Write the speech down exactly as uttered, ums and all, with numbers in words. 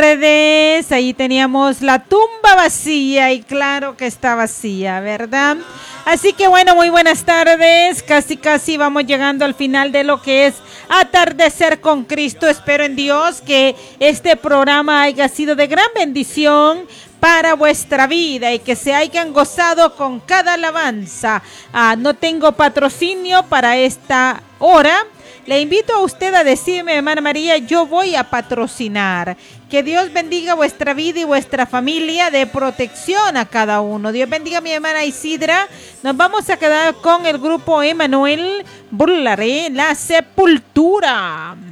Tardes, ahí teníamos la tumba vacía y claro que está vacía, ¿verdad? Así que bueno, muy buenas tardes, casi casi vamos llegando al final de lo que es Atardecer con Cristo. Espero en Dios que este programa haya sido de gran bendición para vuestra vida y que se hayan gozado con cada alabanza. Ah, no tengo patrocinio para esta hora. Le invito a usted a decirme, hermana María, yo voy a patrocinar. Que Dios bendiga vuestra vida y vuestra familia, de protección a cada uno. Dios bendiga a mi hermana Isidra. Nos vamos a quedar con el grupo Emanuel Burlaré, La Sepultura.